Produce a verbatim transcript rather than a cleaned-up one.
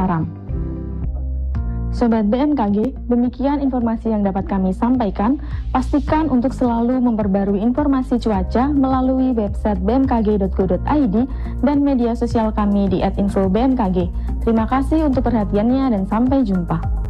alam. Sobat B M K G, demikian informasi yang dapat kami sampaikan. Pastikan untuk selalu memperbarui informasi cuaca melalui website b m k g dot go dot i d dan media sosial kami di et info b m k g. Terima kasih untuk perhatiannya dan sampai jumpa.